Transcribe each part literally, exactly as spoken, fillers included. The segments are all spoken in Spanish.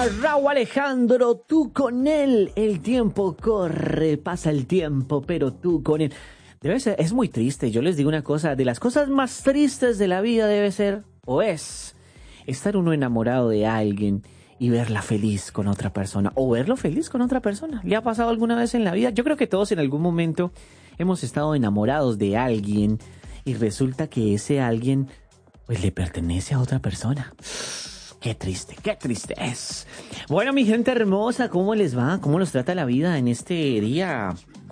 Rauw Alejandro, tú con él. El tiempo corre, pasa el tiempo, pero tú con él. Debe ser, es muy triste. Yo les digo una cosa, de las cosas más tristes de la vida debe ser, o es, estar uno enamorado de alguien y verla feliz con otra persona, o verlo feliz con otra persona. ¿Le ha pasado alguna vez en la vida? Yo creo que todos en algún momento hemos estado enamorados de alguien y resulta que ese alguien pues le pertenece a otra persona. Qué triste, qué triste es. Bueno, mi gente hermosa, ¿cómo les va? ¿Cómo los trata la vida en este día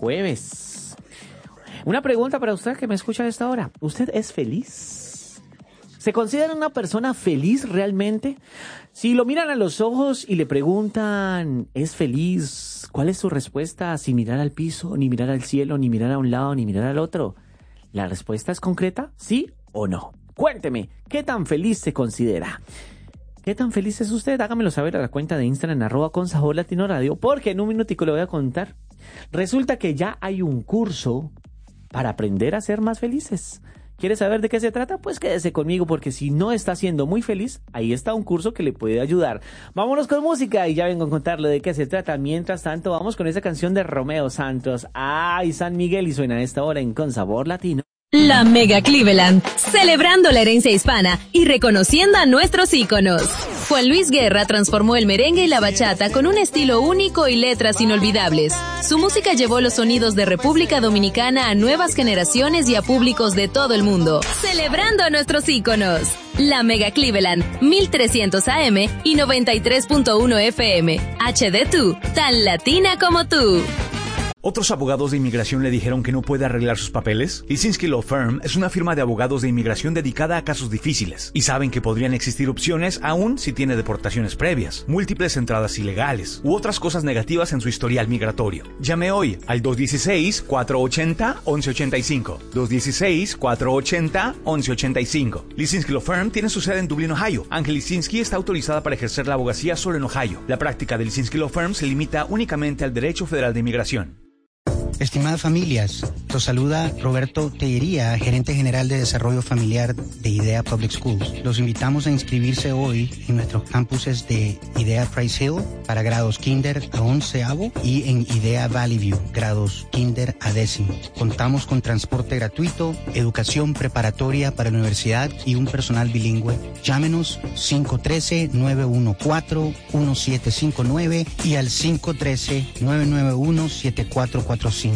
jueves? Una pregunta para usted que me escucha a esta hora. ¿Usted es feliz? ¿Se considera una persona feliz realmente? Si lo miran a los ojos y le preguntan, ¿es feliz? ¿Cuál es su respuesta? Sin mirar al piso, ni mirar al cielo, ni mirar a un lado, ni mirar al otro. ¿La respuesta es concreta? ¿Sí o no? Cuénteme, ¿qué tan feliz se considera? ¿Qué tan feliz es usted? Hágamelo saber a la cuenta de Instagram, arroba con sabor latino radio, porque en un minutico le voy a contar. Resulta que ya hay un curso para aprender a ser más felices. ¿Quiere saber de qué se trata? Pues quédese conmigo, porque si no está siendo muy feliz, ahí está un curso que le puede ayudar. Vámonos con música y ya vengo a contarle de qué se trata. Mientras tanto, vamos con esa canción de Romeo Santos. ¡Ay, San Miguel! Y suena a esta hora en Con Sabor Latino. La Mega Cleveland, celebrando la herencia hispana y reconociendo a nuestros íconos. Juan Luis Guerra transformó el merengue y la bachata con un estilo único y letras inolvidables. Su música llevó los sonidos de República Dominicana a nuevas generaciones y a públicos de todo el mundo. Celebrando a nuestros íconos. La Mega Cleveland, mil trescientos A M y noventa y tres punto uno F M. H D dos, tan latina como tú. ¿Otros abogados de inmigración le dijeron que no puede arreglar sus papeles? Lisinski Law Firm es una firma de abogados de inmigración dedicada a casos difíciles y saben que podrían existir opciones aún si tiene deportaciones previas, múltiples entradas ilegales u otras cosas negativas en su historial migratorio. Llame hoy al dos uno seis, cuatro ocho cero, once ochenta y cinco. dos uno seis, cuatro ocho cero, once ochenta y cinco. Lisinski Law Firm tiene su sede en Dublín, Ohio. Ángel Lisinski está autorizada para ejercer la abogacía solo en Ohio. La práctica de Lisinski Law Firm se limita únicamente al derecho federal de inmigración. Estimadas familias, los saluda Roberto Tellería, gerente general de desarrollo familiar de IDEA Public Schools. Los invitamos a inscribirse hoy en nuestros campuses de IDEA Price Hill para grados kinder a onceavo y en IDEA Valley View, grados kinder a décimo. Contamos con transporte gratuito, educación preparatoria para la universidad y un personal bilingüe. Llámenos cinco uno tres, nueve uno cuatro, uno siete cinco nueve y al cinco uno tres, nueve nueve uno, siete cuatro cuatro cinco.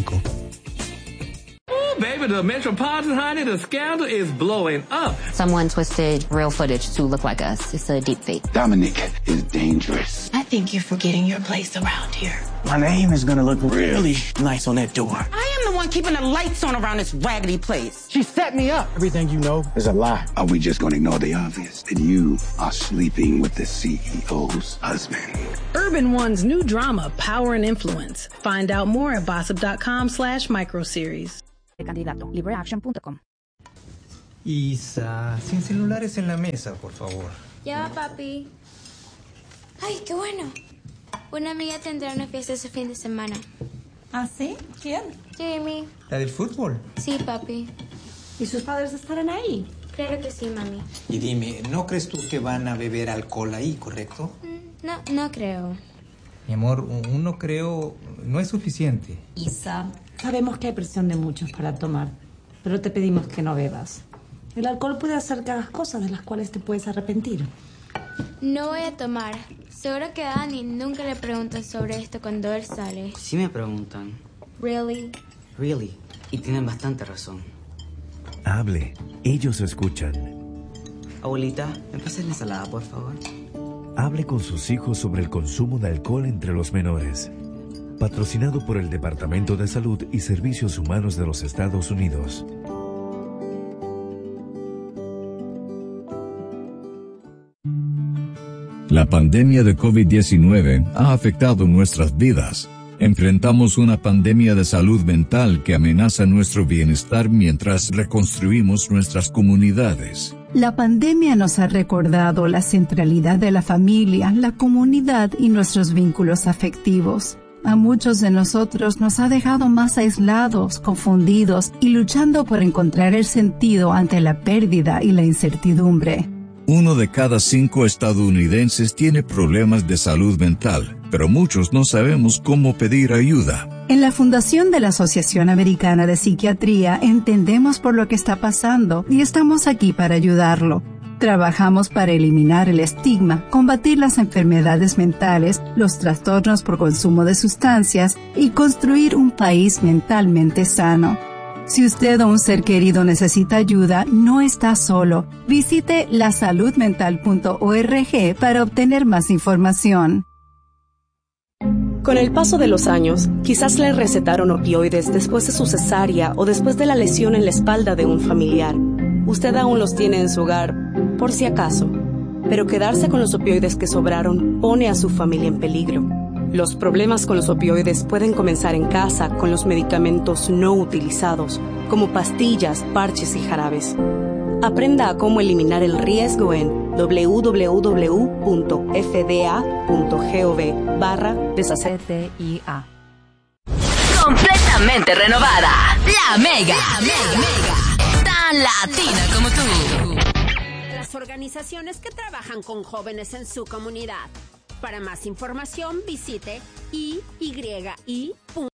Oh, baby, the Metropolitan, honey, the scandal is blowing up. Someone twisted real footage to look like us. It's a deep fake. Dominic is dangerous. I think you're forgetting your place around here. My name is gonna look really nice on that door. I am the one keeping the lights on around this raggedy place. She set me up. Everything you know is a lie. Are we just gonna ignore the obvious? That you are sleeping with the C E O's husband. Urban One's new drama, Power and Influence. Find out more at bossip.com slash microseries. Candidato, libreaction punto com. Isa, sin celulares en la mesa, por favor. Ya va, papi. Ay, qué bueno. Una amiga tendrá una fiesta ese fin de semana. ¿Ah, sí? ¿Quién? Jamie. ¿La del fútbol? Sí, papi. ¿Y sus padres estarán ahí? Claro que sí, mami. Y dime, ¿no crees tú que van a beber alcohol ahí, correcto? No, no creo. Mi amor, un no creo no es suficiente. Isa, sabemos que hay presión de muchos para tomar, pero te pedimos que no bebas. El alcohol puede hacer que hagas cosas de las cuales te puedes arrepentir. No voy a tomar. Seguro que a Dani nunca le preguntan sobre esto cuando él sale. Sí me preguntan. Really? Really. Y tienen bastante razón. Hable. Ellos escuchan. Abuelita, ¿me pasas la ensalada, por favor? Hable con sus hijos sobre el consumo de alcohol entre los menores. Patrocinado por el Departamento de Salud y Servicios Humanos de los Estados Unidos. La pandemia de COVID diecinueve ha afectado nuestras vidas. Enfrentamos una pandemia de salud mental que amenaza nuestro bienestar mientras reconstruimos nuestras comunidades. La pandemia nos ha recordado la centralidad de la familia, la comunidad y nuestros vínculos afectivos. A muchos de nosotros nos ha dejado más aislados, confundidos y luchando por encontrar el sentido ante la pérdida y la incertidumbre. Uno de cada cinco estadounidenses tiene problemas de salud mental, pero muchos no sabemos cómo pedir ayuda. En la Fundación de la Asociación Americana de Psiquiatría entendemos por lo que está pasando y estamos aquí para ayudarlo. Trabajamos para eliminar el estigma, combatir las enfermedades mentales, los trastornos por consumo de sustancias y construir un país mentalmente sano. Si usted o un ser querido necesita ayuda, no está solo. Visite la salud mental punto org para obtener más información. Con el paso de los años, quizás le recetaron opioides después de su cesárea o después de la lesión en la espalda de un familiar. Usted aún los tiene en su hogar, por si acaso. Pero quedarse con los opioides que sobraron pone a su familia en peligro. Los problemas con los opioides pueden comenzar en casa con los medicamentos no utilizados, como pastillas, parches y jarabes. Aprenda a cómo eliminar el riesgo en doble u doble u doble u punto f d a punto gov barra deshacer. Completamente renovada. La Mega. La Mega. Mega. Tan latina como tú. Las organizaciones que trabajan con jóvenes en su comunidad. Para más información visite i y i punto com.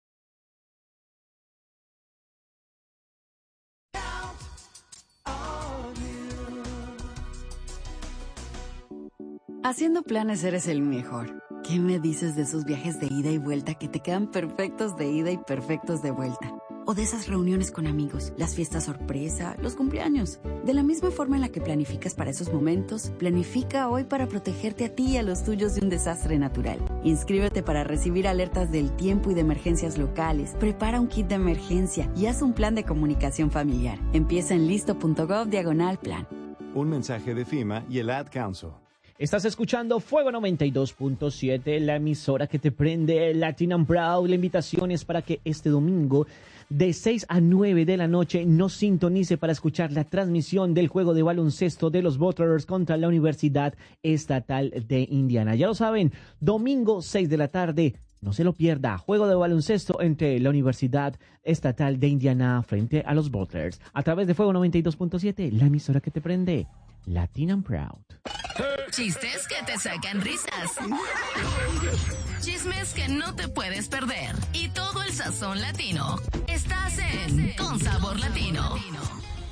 Haciendo planes eres el mejor. ¿Qué me dices de esos viajes de ida y vuelta que te quedan perfectos de ida y perfectos de vuelta? O de esas reuniones con amigos, las fiestas sorpresa, los cumpleaños. De la misma forma en la que planificas para esos momentos, planifica hoy para protegerte a ti y a los tuyos de un desastre natural. Inscríbete para recibir alertas del tiempo y de emergencias locales. Prepara un kit de emergencia y haz un plan de comunicación familiar. Empieza en listo punto gov diagonal plan. Un mensaje de FEMA y el Ad Council. Estás escuchando Fuego noventa y dos punto siete, la emisora que te prende Latin and Proud. La invitación es para que este domingo de seis a nueve de la noche nos sintonice para escuchar la transmisión del juego de baloncesto de los Butlers contra la Universidad Estatal de Indiana. Ya lo saben, domingo seis de la tarde, no se lo pierda. Juego de baloncesto entre la Universidad Estatal de Indiana frente a los Butlers. A través de Fuego noventa y dos punto siete, la emisora que te prende Latin and Proud. Chistes que te sacan risas. Chismes que no te puedes perder. Y todo el sazón latino. Estás en Con Sabor Latino.